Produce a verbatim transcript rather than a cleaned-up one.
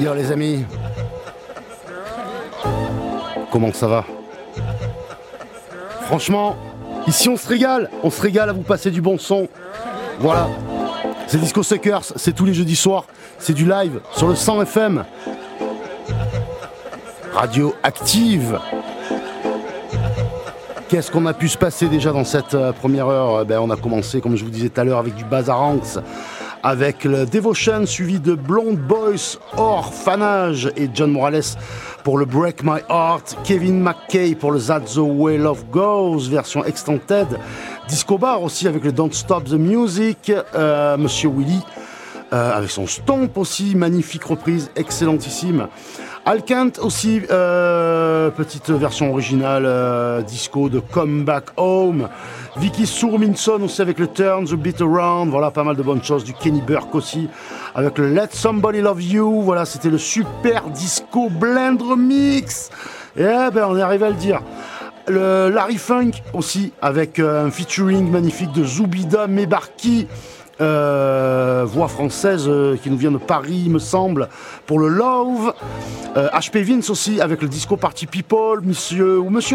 Yo les amis, comment ça va? Franchement, ici on se régale, on se régale à vous passer du bon son. Voilà, c'est Disco Suckers, c'est tous les jeudis soirs, c'est du live sur le cent F M. Radio active. Qu'est-ce qu'on a pu se passer déjà dans cette euh, première heure? Ben, on a commencé, comme je vous disais tout à l'heure, avec du Bazaranx, avec le Devotion, suivi de Blonde Boys, Orphanage et John Morales pour le Break My Heart, Kevin McKay pour le That's the Way Love Goes, version extended, Disco Bar aussi avec le Don't Stop the Music, euh, Monsieur Willy, euh, avec son Stomp aussi, magnifique reprise, excellentissime. Alkent aussi, euh, petite version originale euh, disco de Come Back Home. Vicky Sourminson aussi avec le Turn the Beat Around. Voilà, pas mal de bonnes choses. Du Kenny Burke aussi avec le Let Somebody Love You. Voilà, c'était le super disco blend remix. Et ben, on est arrivé à le dire. Le Larry Funk aussi avec euh, un featuring magnifique de Zoubida Mebarki. Euh, voix française euh, qui nous vient de Paris, il me semble, pour le Love. Euh, H P Vince aussi avec le Disco Party People, monsieur ou monsieur